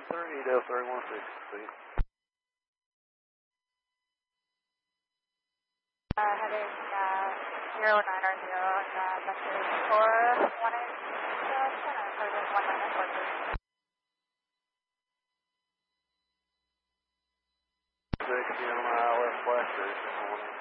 Delta 316, please. Heading 09 or 0 on vector 418 center, coded 1943. 6 on my ILS flash station,